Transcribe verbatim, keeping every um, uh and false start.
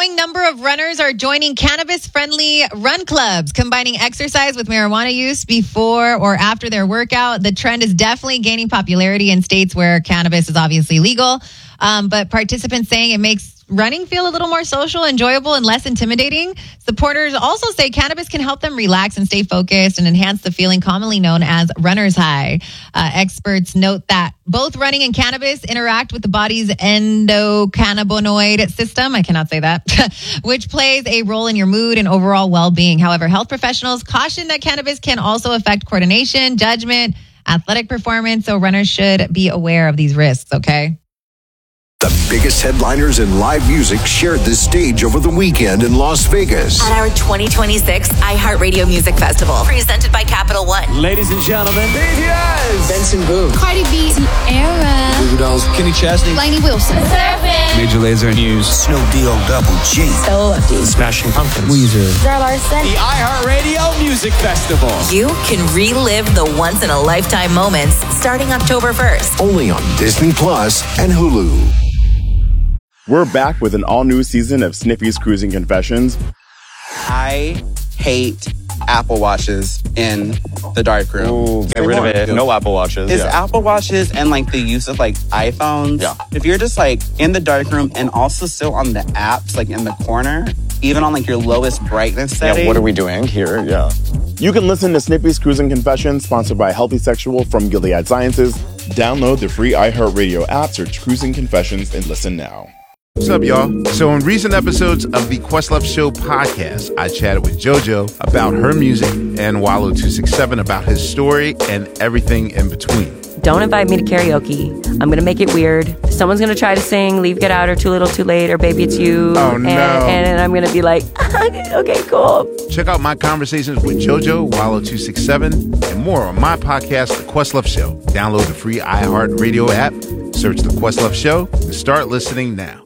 growing number of runners are joining cannabis-friendly run clubs, combining exercise with marijuana use before or after their workout. The trend is definitely gaining popularity in states where cannabis is obviously legal, um, but participants saying it makes running feel a little more social, enjoyable, and less intimidating. Supporters also say cannabis can help them relax and stay focused and enhance the feeling commonly known as runner's high. Uh, experts note that both running and cannabis interact with the body's endocannabinoid system, I cannot say that, which plays a role in your mood and overall well-being. However, health professionals caution that cannabis can also affect coordination, judgment, athletic performance, so runners should be aware of these risks, okay? The biggest headliners in live music shared the stage over the weekend in Las Vegas. At our twenty twenty-six iHeartRadio Music Festival, presented by Capital One. Ladies and gentlemen, B T S, Benson Boone, Cardi B, Era, Goo Goo Dolls, Kenny Chesney, Lainey Wilson, Surfing, Major Lazer, News, Snoop D O Double G, So Lucky, Smashing Pumpkins, Weezer, Zara Larson. The iHeartRadio Music Festival. You can relive the once-in-a-lifetime moments starting October first. Only on Disney Plus and Hulu. We're back with an all-new season of Sniffy's Cruising Confessions. I hate Apple Watches in the darkroom. Ooh, get rid of it. No Apple Watches. It's yeah. Apple Watches and like the use of like iPhones. Yeah. If you're just like in the darkroom and also still on the apps, like in the corner, even on like your lowest brightness setting. Yeah, what are we doing here? Yeah. You can listen to Snippy's Cruising Confessions, sponsored by Healthy Sexual from Gilead Sciences. Download the free iHeartRadio app, search Cruising Confessions, and listen now. What's up, y'all? So in recent episodes of the Questlove Show podcast, I chatted with JoJo about her music and Wallow two sixty-seven about his story and everything in between. Don't invite me to karaoke. I'm going to make it weird. Someone's going to try to sing Leave, Get Out, or Too Little, Too Late, or Baby It's You. Oh, no. And, and I'm going to be like, okay, cool. Check out my conversations with JoJo, Wallow two sixty-seven, and more on my podcast, The Questlove Show. Download the free iHeartRadio app, search The Questlove Show, and start listening now.